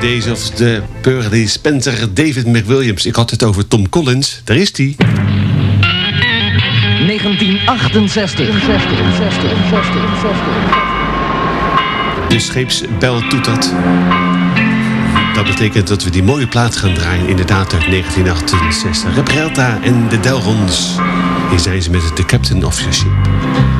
Days of the Pearly Spencer, David McWilliams. Ik had het over Tom Collins. Daar is hij. 1968. De scheepsbel toetert. Dat betekent dat we die mooie plaat gaan draaien. Inderdaad uit 1968. Reprelta en de Delrons. Hier zijn ze met The Captain of Your Ship.